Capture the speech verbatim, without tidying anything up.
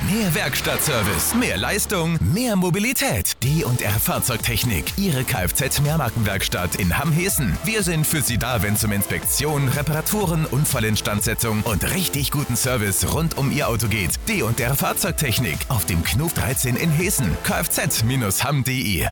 Mehr Werkstattservice, mehr Leistung, mehr Mobilität. D und R Fahrzeugtechnik, Ihre Kfz-Mehrmarkenwerkstatt in Hamm-Hessen. Wir sind für Sie da, wenn es um Inspektion, Reparaturen, Unfallinstandsetzung und richtig guten Service rund um Ihr Auto geht. D und R Fahrzeugtechnik auf dem Knuf dreizehn in Hessen. kfz Bindestrich hamm punkt de